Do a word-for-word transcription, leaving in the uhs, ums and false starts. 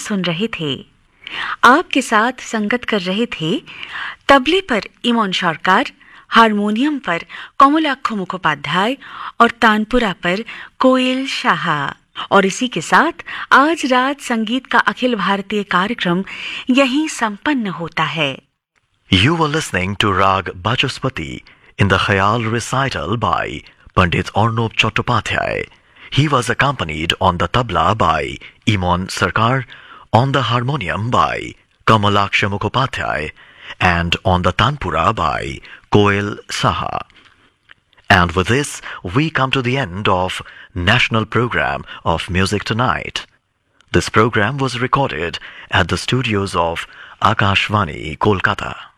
सुन रहे थे। आपके साथ संगत कर रहे थे तबले पर इमोन सरकार, हारमोनियम पर कमलाक्ष मुखोपाध्याय और तानपुरा पर कोयल शाह। और इसी के साथ आज रात संगीत का अखिल भारतीय कार्यक्रम यहीं संपन्न होता है। You were listening to Rag Bachaspati in the Khayal recital by Pandit Arnob Chattopadhyay. He was accompanied on the tabla by Imon Sarkar, on the harmonium by Kamalaksha Mukhopadhyay, and on the tanpura by Koel Saha. And with this, we come to the end of National Program of Music Tonight. This program was recorded at the studios of Akashvani, Kolkata.